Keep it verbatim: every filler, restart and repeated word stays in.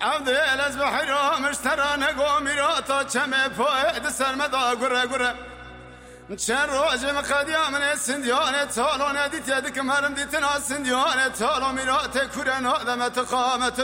عودل از بحیرا مشترا نگو میراتا چمه پاید سرمدا گره گره چند روز مقدیام سندیان تالو ندیت یدک مرم دیتنا سندیان تالو میرات کرنا دمت قامت